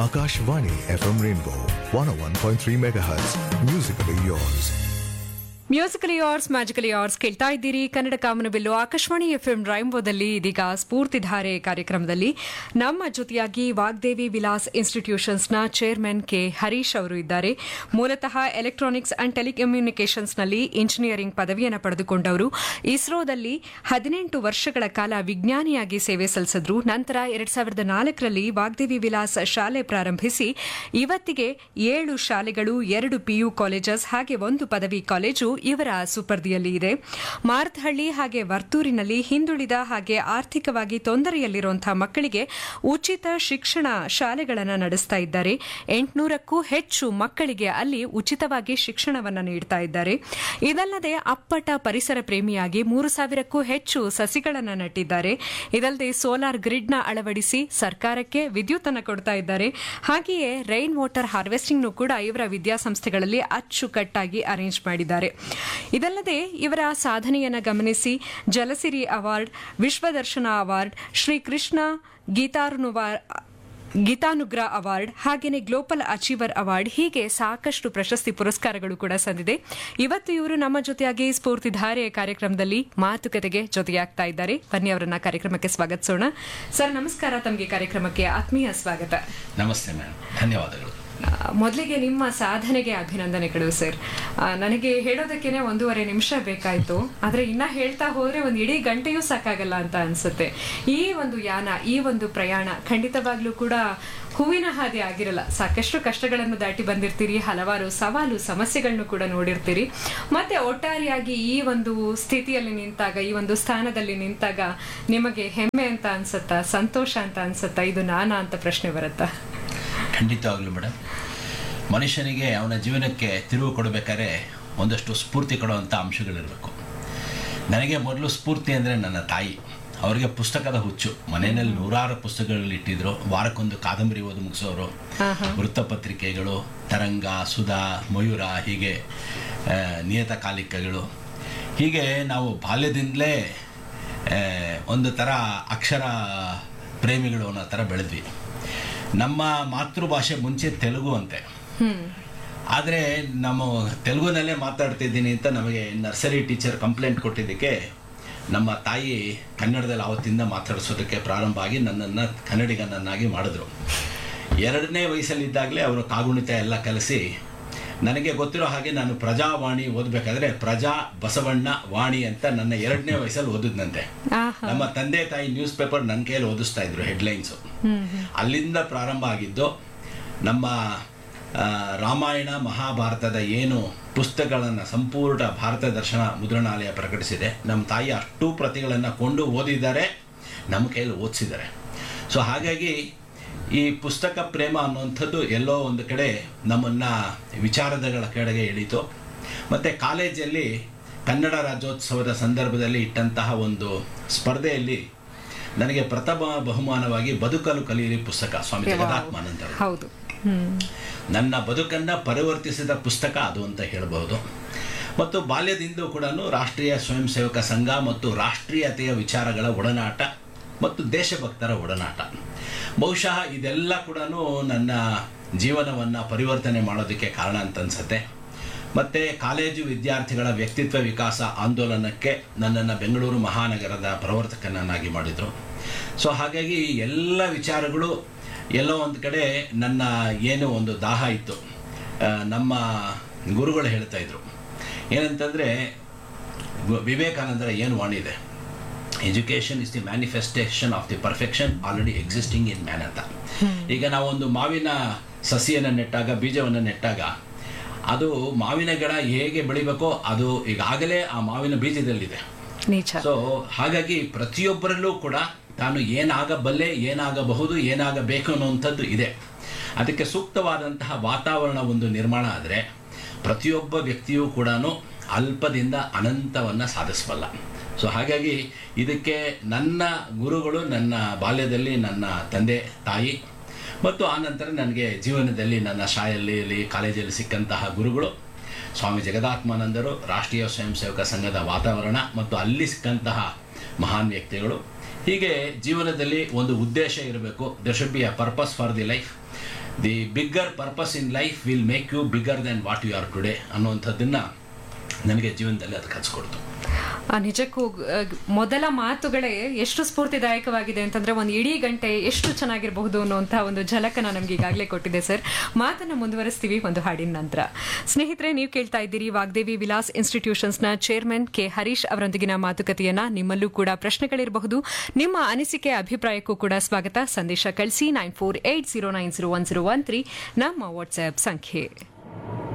Akashvani FM Rainbow 101.3 MHz. Musically yours. Musically hours magically hours ಕೇಳ್ತಾ ಇದ್ದೀರಿ. ಕನ್ನಡ ಕಾಮನಬಿಲ್ಲು Akashvani FM ರೈನ್ಬೋದಲ್ಲಿ ಇದೀಗ ಸ್ಫೂರ್ತಿಧಾರೆ ಕಾರ್ಯಕ್ರಮದಲ್ಲಿ ನಮ್ಮ ಜೊತೆಯಾಗಿ ವಾಗ್ದೇವಿ ವಿಲಾಸ್ ಇನ್ಸ್ಟಿಟ್ಯೂಷನ್ಸ್ನ ಚೇರ್ಮನ್ ಕೆ ಹರೀಶ್ ಅವರು ಇದ್ದಾರೆ. ಮೂಲತಃ ಎಲೆಕ್ಟ್ರಾನಿಕ್ಸ್ ಅಂಡ್ ಟೆಲಿಕಮ್ಯುನಿಕೇಷನ್ಸ್ನಲ್ಲಿ ಇಂಜಿನಿಯರಿಂಗ್ ಪದವಿಯನ್ನು ಪಡೆದುಕೊಂಡವರು. ಇಸ್ರೋದಲ್ಲಿ 18 ವರ್ಷಗಳ ಕಾಲ ವಿಜ್ಞಾನಿಯಾಗಿ ಸೇವೆ ಸಲ್ಲಿಸಿದ್ರು. ನಂತರ 2004ರಲ್ಲಿ ವಾಗ್ದೇವಿ ವಿಲಾಸ್ ಶಾಲೆ ಪ್ರಾರಂಭಿಸಿ ಇವತ್ತಿಗೆ 7 ಶಾಲೆಗಳು, 2 PU ಕಾಲೇಜಸ್ ಹಾಗೆ 1 ಪದವಿ ಕಾಲೇಜು ಇವರ ಸುಪರ್ದಿಯಲ್ಲಿ ಇದೆ. ಮಾರತಹಳ್ಳಿ ಹಾಗೆ ವರ್ತೂರಿನಲ್ಲಿ ಹಿಂದುಳಿದ ಹಾಗೆ ಆರ್ಥಿಕವಾಗಿ ತೊಂದರೆಯಲ್ಲಿರುವಂತಹ ಮಕ್ಕಳಿಗೆ ಉಚಿತ ಶಿಕ್ಷಣ ಶಾಲೆಗಳನ್ನು ನಡೆಸ್ತಾ ಇದ್ದಾರೆ. 800ಕ್ಕೂ ಹೆಚ್ಚು ಮಕ್ಕಳಿಗೆ ಅಲ್ಲಿ ಉಚಿತವಾಗಿ ಶಿಕ್ಷಣವನ್ನು ನೀಡ್ತಾ ಇದ್ದಾರೆ. ಇದಲ್ಲದೆ ಅಪ್ಪಟ ಪರಿಸರ ಪ್ರೇಮಿಯಾಗಿ 3000ಕ್ಕೂ ಹೆಚ್ಚು ಸಸಿಗಳನ್ನು ನೆಟ್ಟಿದ್ದಾರೆ. ಇದಲ್ಲದೆ ಸೋಲಾರ್ ಗ್ರಿಡ್ನ ಅಳವಡಿಸಿ ಸರ್ಕಾರಕ್ಕೆ ವಿದ್ಯುತ್ ಅನ್ನು ಕೊಡ್ತಾ ಇದ್ದಾರೆ. ಹಾಗೆಯೇ ರೈನ್ ವಾಟರ್ ಹಾರ್ವೆಸ್ಟಿಂಗ್ ಕೂಡ ಇವರ ವಿದ್ಯಾಸಂಸ್ಥೆಗಳಲ್ಲಿ ಅಚ್ಚುಕಟ್ಟಾಗಿ ಅರೇಂಜ್ ಮಾಡಿದ್ದಾರೆ. ಇದಲ್ಲದೆ ಇವರ ಸಾಧನೆಯನ್ನು ಗಮನಿಸಿ Jalasiri award, Vishwadarshana award, Shrikrishna ಗೀತಾನುಗ್ರಹ award ಹಾಗೆಯೇ ಗ್ಲೋಬಲ್ ಅಚೀವರ್ ಅವಾರ್ಡ್ ಹೀಗೆ ಸಾಕಷ್ಟು ಪ್ರಶಸ್ತಿ ಪುರಸ್ಕಾರಗಳು ಕೂಡ ಸಂದಿದೆ. ಇವತ್ತು ಇವರು ನಮ್ಮ ಜೊತೆಯಾಗಿ ಸ್ಫೂರ್ತಿಧಾರೆ ಕಾರ್ಯಕ್ರಮದಲ್ಲಿ ಮಾತುಕತೆಗೆ ಜೊತೆಯಾಗ್ತಾ ಇದ್ದಾರೆ. ಬನ್ನಿ ಅವರನ್ನ ಕಾರ್ಯಕ್ರಮಕ್ಕೆ ಸ್ವಾಗತಿಸೋಣ. ಸರ್ ನಮಸ್ಕಾರ, ತಮಗೆ ಕಾರ್ಯಕ್ರಮಕ್ಕೆ ಆತ್ಮೀಯ ಸ್ವಾಗತ. ನಮಸ್ತೆ ಮ್ಯಾಮ್, ಧನ್ಯವಾದಗಳು. ಮೊದಲಿಗೆ ನಿಮ್ಮ ಸಾಧನೆಗೆ ಅಭಿನಂದನೆಗಳು ಸರ್. ನನಗೆ ಹೇಳೋದಕ್ಕೇನೆ 1.5 ನಿಮಿಷ ಬೇಕಾಯಿತು, ಆದರೆ ಇನ್ನ ಹೇಳ್ತಾ ಹೋದ್ರೆ ಒಂದು ಇಡೀ ಗಂಟೆಯೂ ಸಾಕಾಗಲ್ಲ ಅಂತ ಅನ್ಸುತ್ತೆ. ಈ ಒಂದು ಯಾನ, ಈ ಒಂದು ಪ್ರಯಾಣ ಖಂಡಿತವಾಗ್ಲೂ ಕೂಡ ಹೂವಿನ ಹಾದಿ ಆಗಿರಲ್ಲ. ಸಾಕಷ್ಟು ಕಷ್ಟಗಳನ್ನು ದಾಟಿ ಬಂದಿರ್ತೀರಿ, ಹಲವಾರು ಸವಾಲು ಸಮಸ್ಯೆಗಳನ್ನು ಕೂಡ ನೋಡಿರ್ತೀರಿ. ಮತ್ತೆ ಒಟ್ಟಾರೆಯಾಗಿ ಈ ಒಂದು ಸ್ಥಿತಿಯಲ್ಲಿ ನಿಂತಾಗ, ಈ ಒಂದು ಸ್ಥಾನದಲ್ಲಿ ನಿಂತಾಗ ನಿಮಗೆ ಹೆಮ್ಮೆ ಅಂತ ಅನ್ಸುತ್ತಾ, ಸಂತೋಷ ಅಂತ ಅನ್ಸುತ್ತಾ, ಇದು ನಾನಾ ಅಂತ ಪ್ರಶ್ನೆ ಬರುತ್ತಾ? ಖಂಡಿತವಾಗ್ಲೂ ಮೇಡಮ್, ಮನುಷ್ಯನಿಗೆ ಅವನ ಜೀವನಕ್ಕೆ ತಿರುವು ಕೊಡಬೇಕಾದ್ರೆ ಒಂದಷ್ಟು ಸ್ಫೂರ್ತಿ ಕೊಡುವಂಥ ಅಂಶಗಳಿರಬೇಕು. ನನಗೆ ಮೊದಲು ಸ್ಫೂರ್ತಿ ಅಂದರೆ ನನ್ನ ತಾಯಿ. ಅವರಿಗೆ ಪುಸ್ತಕದ ಹುಚ್ಚು. ಮನೆಯಲ್ಲಿ 100 ಪುಸ್ತಕಗಳು ಇಟ್ಟಿದ್ರು. ವಾರಕ್ಕೊಂದು ಕಾದಂಬರಿ ಓದಿ ಮುಗಿಸೋರು. ವೃತ್ತಪತ್ರಿಕೆಗಳು, ತರಂಗ, ಸುಧಾ, ಮಯೂರ, ಹೀಗೆ ನಿಯತಕಾಲಿಕಗಳು. ಹೀಗೆ ನಾವು ಬಾಲ್ಯದಿಂದಲೇ ಒಂದು ಥರ ಅಕ್ಷರ ಪ್ರೇಮಿಗಳು ಅನ್ನೋ ಥರ ಬೆಳೆದ್ವಿ. ನಮ್ಮ ಮಾತೃಭಾಷೆ ಮುಂಚೆ ತೆಲುಗು ಅಂತೆ, ಆದರೆ ನಮ್ಮ ತೆಲುಗುನಲ್ಲೇ ಮಾತಾಡ್ತಿದ್ದೀನಿ ಅಂತ ನಮಗೆ ನರ್ಸರಿ ಟೀಚರ್ ಕಂಪ್ಲೇಂಟ್ ಕೊಟ್ಟಿದ್ದಕ್ಕೆ ನಮ್ಮ ತಾಯಿ ಕನ್ನಡದಲ್ಲಿ ಆವತ್ತಿಂದ ಮಾತಾಡಿಸೋದಕ್ಕೆ ಪ್ರಾರಂಭ ಆಗಿ ನನ್ನನ್ನು ಕನ್ನಡಿಗನನ್ನಾಗಿ ಮಾಡಿದ್ರು. 2ನೇ ವಯಸ್ಸಲ್ಲಿದ್ದಾಗಲೇ ಅವರು ಕಾಗುಣಿತ ಎಲ್ಲ ಕಲಿಸಿ ನನಗೆ ಗೊತ್ತಿರೋ ಹಾಗೆ ನಾನು ಪ್ರಜಾವಾಣಿ ಓದಬೇಕಾದ್ರೆ ಪ್ರಜಾ ಬಸವಣ್ಣ ವಾಣಿ ಅಂತ ನನ್ನ 2ನೇ ವಯಸ್ಸಲ್ಲಿ ಓದಿದ್ನಂತೆ. ನಮ್ಮ ತಂದೆ ತಾಯಿ ನ್ಯೂಸ್ ಪೇಪರ್ ನನ್ನ ಕೈಯಲ್ಲಿ ಓದಿಸ್ತಾ ಇದ್ರು, ಹೆಡ್ಲೈನ್ಸು. ಅಲ್ಲಿಂದ ಪ್ರಾರಂಭ ಆಗಿದ್ದು. ನಮ್ಮ ರಾಮಾಯಣ ಮಹಾಭಾರತದ ಏನು ಪುಸ್ತಕಗಳನ್ನು ಸಂಪೂರ್ಣ ಭಾರತ ದರ್ಶನ ಮುದ್ರಣಾಲಯ ಪ್ರಕಟಿಸಿದೆ. ನಮ್ಮ ತಾಯಿ ಅಷ್ಟೂ ಪ್ರತಿಗಳನ್ನು ಕೊಂಡು ಓದಿದ್ದಾರೆ, ನಮ್ಮ ಕೈಯಲ್ಲಿ ಓದಿಸಿದ್ದಾರೆ. ಸೊ ಹಾಗಾಗಿ ಈ ಪುಸ್ತಕ ಪ್ರೇಮ ಅನ್ನುವಂಥದ್ದು ಎಲ್ಲೋ ಒಂದು ಕಡೆ ನಮ್ಮನ್ನು ವಿಚಾರಗಳ ಕಡೆಗೆ ಎಳೀತು. ಮತ್ತು ಕಾಲೇಜಲ್ಲಿ ಕನ್ನಡ ರಾಜ್ಯೋತ್ಸವದ ಸಂದರ್ಭದಲ್ಲಿ ಇಟ್ಟಂತಹ ಒಂದು ಸ್ಪರ್ಧೆಯಲ್ಲಿ ನನಗೆ ಪ್ರಥಮ ಬಹುಮಾನವಾಗಿ ಬದುಕಲು ಕಲಿಯಿರಿ ಪುಸ್ತಕ, ಸ್ವಾಮಿ ಜಗದಾತ್ಮಾನಂದ ಅವರು. ನನ್ನ ಬದುಕನ್ನು ಪರಿವರ್ತಿಸಿದ ಪುಸ್ತಕ ಅದು ಅಂತ ಹೇಳಬಹುದು. ಮತ್ತು ಬಾಲ್ಯದಿಂದ ಕೂಡ ರಾಷ್ಟ್ರೀಯ ಸ್ವಯಂ ಸೇವಕ ಸಂಘ ಮತ್ತು ರಾಷ್ಟ್ರೀಯತೆಯ ವಿಚಾರಗಳ ಒಡನಾಟ ಮತ್ತು ದೇಶಭಕ್ತರ ಒಡನಾಟ, ಬಹುಶಃ ಇದೆಲ್ಲ ಕೂಡ ನನ್ನ ಜೀವನವನ್ನು ಪರಿವರ್ತನೆ ಮಾಡೋದಕ್ಕೆ ಕಾರಣ ಅಂತ ಅನ್ಸುತ್ತೆ. ಮತ್ತು ಕಾಲೇಜು ವಿದ್ಯಾರ್ಥಿಗಳ ವ್ಯಕ್ತಿತ್ವ ವಿಕಾಸ ಆಂದೋಲನಕ್ಕೆ ನನ್ನನ್ನು ಬೆಂಗಳೂರು ಮಹಾನಗರದ ಪ್ರವರ್ತಕನನ್ನಾಗಿ ಮಾಡಿದರು. ಸೊ ಹಾಗಾಗಿ ಎಲ್ಲ ವಿಚಾರಗಳು ಎಲ್ಲೋ ಒಂದು ಕಡೆ ನನ್ನ ಏನೋ ಒಂದು ದಾಹ ಇತ್ತು. ನಮ್ಮ ಗುರುಗಳು ಹೇಳ್ತಾ ಇದ್ರು ಏನಂತಂದರೆ, ವಿವೇಕಾನಂದರ ಏನು ವಾಣಿ ಇದೆ, education is the manifestation of the perfection already existing in man ಅಂತ. ಈಗ ನಾವೊಂದು ಮಾವಿನ ಸಸಿಯನ್ನು ನೆಟ್ಟಾಗ, ಬೀಜವನ್ನು ನೆಟ್ಟಾಗ ಅದು ಮಾವಿನ ಗಿಡ ಹೇಗೆ ಬೆಳಿಬೇಕೋ ಅದು ಈಗಾಗಲೇ ಆ ಮಾವಿನ ಬೀಜದಲ್ಲಿದೆ. ಸೊ ಹಾಗಾಗಿ ಪ್ರತಿಯೊಬ್ಬರಲ್ಲೂ ಕೂಡ ತಾನು ಏನಾಗಬಲ್ಲೆ, ಏನಾಗಬಹುದು, ಏನಾಗಬೇಕು ಅನ್ನುವಂಥದ್ದು ಇದೆ. ಅದಕ್ಕೆ ಸೂಕ್ತವಾದಂತಹ ವಾತಾವರಣ ಒಂದು ನಿರ್ಮಾಣ ಆದರೆ ಪ್ರತಿಯೊಬ್ಬ ವ್ಯಕ್ತಿಯೂ ಕೂಡ ಅಲ್ಪದಿಂದ ಅನಂತವನ್ನು ಸಾಧಿಸಬಲ್ಲ. ಸೊ ಹಾಗಾಗಿ ಇದಕ್ಕೆ ನನ್ನ ಗುರುಗಳು ನನ್ನ ಬಾಲ್ಯದಲ್ಲಿ ನನ್ನ ತಂದೆ ತಾಯಿ ಮತ್ತು ಆನಂತರ ನನಗೆ ಜೀವನದಲ್ಲಿ ನನ್ನ ಶಾಲೆಯಲ್ಲಿ ಕಾಲೇಜಲ್ಲಿ ಸಿಕ್ಕಂತಹ ಗುರುಗಳು ಸ್ವಾಮಿ ಜಗದಾತ್ಮಾನಂದರು, ರಾಷ್ಟ್ರೀಯ ಸ್ವಯಂ ಸೇವಕ ಸಂಘದ ವಾತಾವರಣ ಮತ್ತು ಅಲ್ಲಿ ಸಿಕ್ಕಂತಹ ಮಹಾನ್ ವ್ಯಕ್ತಿಗಳು. ಹೀಗೆ ಜೀವನದಲ್ಲಿ ಒಂದು ಉದ್ದೇಶ ಇರಬೇಕು. There should be a purpose for the life. The bigger purpose in life will make you bigger then what you are today ಅನ್ನುವಂಥದ್ದನ್ನು ನನಗೆ ಜೀವನದಲ್ಲಿ ಅದು ಕಲಿಸ್ಕೊಡ್ತು. ನಿಜಕ್ಕೂ ಮೊದಲ ಮಾತುಗಳೇ ಎಷ್ಟು ಸ್ಫೂರ್ತಿದಾಯಕವಾಗಿದೆ ಅಂತಂದ್ರೆ ಒಂದು ಇಡೀ ಗಂಟೆ ಎಷ್ಟು ಚೆನ್ನಾಗಿರಬಹುದು ಅನ್ನುವಂತಹ ಒಂದು ಝಲಕನ ನಮ್ಗೆ ಈಗಾಗಲೇ ಕೊಟ್ಟಿದೆ ಸರ್. ಮಾತನ್ನ ಮುಂದುವರಿಸ್ತೀವಿ ಒಂದು ಹಾಡಿನ ನಂತರ. ಸ್ನೇಹಿತರೆ, ನೀವು ಕೇಳ್ತಾ ಇದ್ದೀರಿ ವಾಗ್ದೇವಿ ವಿಲಾಸ್ ಇನ್ಸ್ಟಿಟ್ಯೂಷನ್ಸ್ನ ಚೇರ್ಮನ್ ಕೆ ಹರೀಶ್ ಅವರೊಂದಿಗಿನ ಮಾತುಕತೆಯನ್ನ. ನಿಮ್ಮಲ್ಲೂ ಕೂಡ ಪ್ರಶ್ನೆಗಳಿರಬಹುದು. ನಿಮ್ಮ ಅನಿಸಿಕೆ ಅಭಿಪ್ರಾಯಕ್ಕೂ ಕೂಡ ಸ್ವಾಗತ. ಸಂದೇಶ ಕಳಿಸಿ 9480901013 ನಮ್ಮ ವಾಟ್ಸ್ಆಪ್ ಸಂಖ್ಯೆ.